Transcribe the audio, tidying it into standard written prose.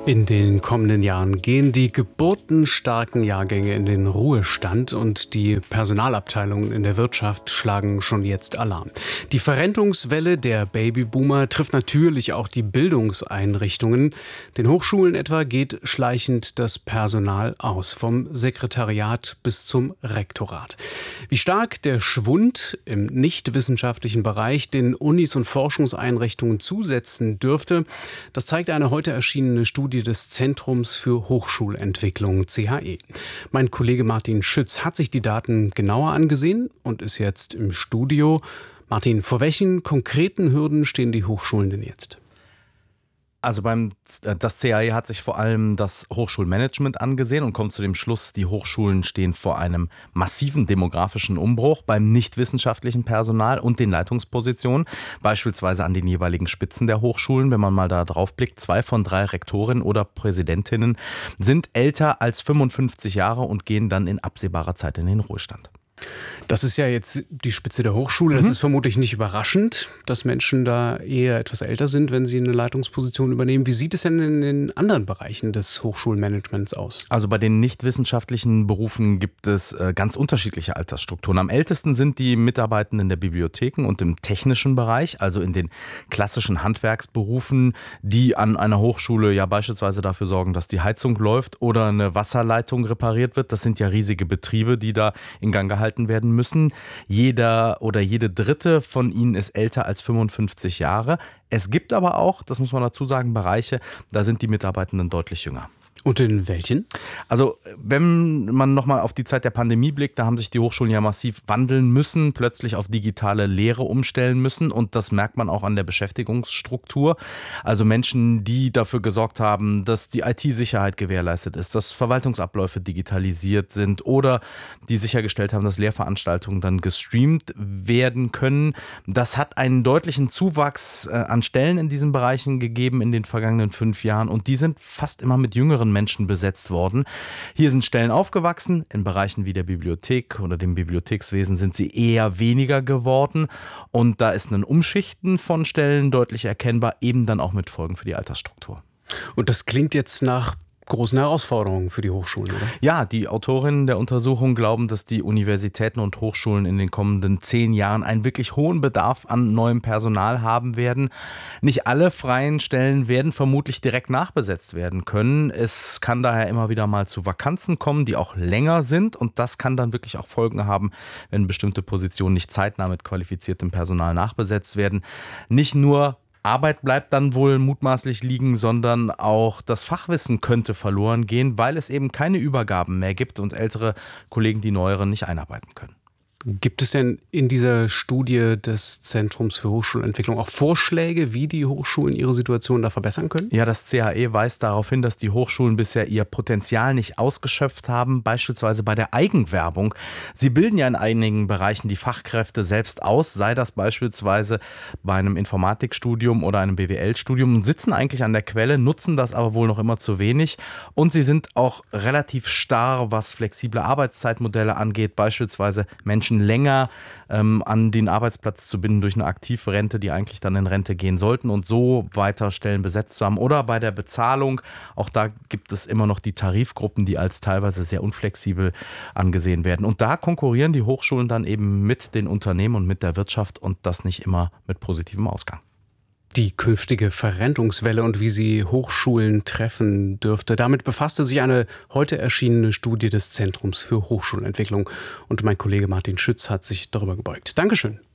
In den kommenden Jahren gehen die geburtenstarken Jahrgänge in den Ruhestand und die Personalabteilungen in der Wirtschaft schlagen schon jetzt Alarm. Die Verrentungswelle der Babyboomer trifft natürlich auch die Bildungseinrichtungen. Den Hochschulen etwa geht schleichend das Personal aus, vom Sekretariat bis zum Rektorat. Wie stark der Schwund im nichtwissenschaftlichen Bereich den Unis und Forschungseinrichtungen zusetzen dürfte, das zeigt eine heute erschienene Studie des Zentrums für Hochschulentwicklung CHE. Mein Kollege Martin Schütz hat sich die Daten genauer angesehen und ist jetzt im Studio. Martin, vor welchen konkreten Hürden stehen die Hochschulen denn jetzt? Also das CAE hat sich vor allem das Hochschulmanagement angesehen und kommt zu dem Schluss, die Hochschulen stehen vor einem massiven demografischen Umbruch beim nichtwissenschaftlichen Personal und den Leitungspositionen, beispielsweise an den jeweiligen Spitzen der Hochschulen. Wenn man mal da drauf blickt, 2 von 3 Rektorinnen oder Präsidentinnen sind älter als 55 Jahre und gehen dann in absehbarer Zeit in den Ruhestand. Das ist ja jetzt die Spitze der Hochschule. Das ist vermutlich nicht überraschend, dass Menschen da eher etwas älter sind, wenn sie eine Leitungsposition übernehmen. Wie sieht es denn in den anderen Bereichen des Hochschulmanagements aus? Also bei den nichtwissenschaftlichen Berufen gibt es ganz unterschiedliche Altersstrukturen. Am ältesten sind die Mitarbeitenden der Bibliotheken und im technischen Bereich, also in den klassischen Handwerksberufen, die an einer Hochschule ja beispielsweise dafür sorgen, dass die Heizung läuft oder eine Wasserleitung repariert wird. Das sind ja riesige Betriebe, die da in Gang gehalten werden müssen. Jeder oder jede dritte von ihnen ist älter als 55 Jahre. Es gibt aber auch, das muss man dazu sagen, Bereiche, da sind die Mitarbeitenden deutlich jünger. Und in welchen? Also wenn man nochmal auf die Zeit der Pandemie blickt, da haben sich die Hochschulen ja massiv wandeln müssen, plötzlich auf digitale Lehre umstellen müssen und das merkt man auch an der Beschäftigungsstruktur. Also Menschen, die dafür gesorgt haben, dass die IT-Sicherheit gewährleistet ist, dass Verwaltungsabläufe digitalisiert sind oder die sichergestellt haben, dass Lehrveranstaltungen dann gestreamt werden können. Das hat einen deutlichen Zuwachs an Stellen in diesen Bereichen gegeben in den vergangenen 5 Jahren und die sind fast immer mit jüngeren Menschen besetzt worden. Hier sind Stellen aufgewachsen, in Bereichen wie der Bibliothek oder dem Bibliothekswesen sind sie eher weniger geworden und da ist ein Umschichten von Stellen deutlich erkennbar, eben dann auch mit Folgen für die Altersstruktur. Und das klingt jetzt nach großen Herausforderungen für die Hochschulen, oder? Ja, die Autorinnen der Untersuchung glauben, dass die Universitäten und Hochschulen in den kommenden 10 Jahren einen wirklich hohen Bedarf an neuem Personal haben werden. Nicht alle freien Stellen werden vermutlich direkt nachbesetzt werden können. Es kann daher immer wieder mal zu Vakanzen kommen, die auch länger sind und das kann dann wirklich auch Folgen haben, wenn bestimmte Positionen nicht zeitnah mit qualifiziertem Personal nachbesetzt werden. Nicht nur Arbeit bleibt dann wohl mutmaßlich liegen, sondern auch das Fachwissen könnte verloren gehen, weil es eben keine Übergaben mehr gibt und ältere Kollegen die neueren nicht einarbeiten können. Gibt es denn in dieser Studie des Zentrums für Hochschulentwicklung auch Vorschläge, wie die Hochschulen ihre Situation da verbessern können? Ja, das CHE weist darauf hin, dass die Hochschulen bisher ihr Potenzial nicht ausgeschöpft haben, beispielsweise bei der Eigenwerbung. Sie bilden ja in einigen Bereichen die Fachkräfte selbst aus, sei das beispielsweise bei einem Informatikstudium oder einem BWL-Studium und sitzen eigentlich an der Quelle, nutzen das aber wohl noch immer zu wenig. Und sie sind auch relativ starr, was flexible Arbeitszeitmodelle angeht, beispielsweise Menschen länger an den Arbeitsplatz zu binden durch eine Aktivrente, die eigentlich dann in Rente gehen sollten und so weiter Stellen besetzt zu haben. Oder bei der Bezahlung, auch da gibt es immer noch die Tarifgruppen, die als teilweise sehr unflexibel angesehen werden. Und da konkurrieren die Hochschulen dann eben mit den Unternehmen und mit der Wirtschaft und das nicht immer mit positivem Ausgang. Die künftige Verrentungswelle und wie sie Hochschulen treffen dürfte. Damit befasste sich eine heute erschienene Studie des Zentrums für Hochschulentwicklung. Und mein Kollege Martin Schütz hat sich darüber gebeugt. Dankeschön.